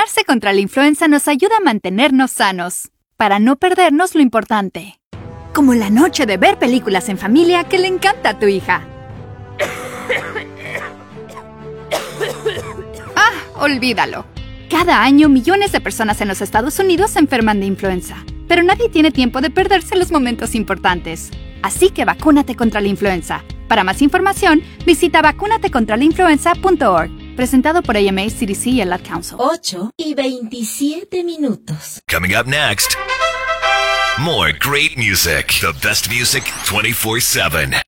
Vacunarse contra la influenza nos ayuda a mantenernos sanos, para no perdernos lo importante. Como la noche de ver películas en familia que le encanta a tu hija. Olvídalo. Cada año millones de personas en los Estados Unidos se enferman de influenza, pero nadie tiene tiempo de perderse los momentos importantes. Así que vacúnate contra la influenza. Para más información, visita vacunatecontralainfluenza.org. Presentado por AMA, CDC y el Ad Council. 8:27. Coming up next, more great music. The best music 24/7.